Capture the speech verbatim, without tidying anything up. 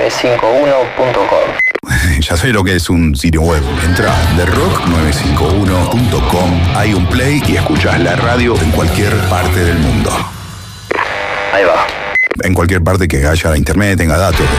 nueve cinco uno punto com. Ya sé lo que es un sitio web. Entra the rock nueve cinco uno punto com, hay un play y escuchás la radio en cualquier parte del mundo. Ahí va. En cualquier parte que haya internet, tenga datos.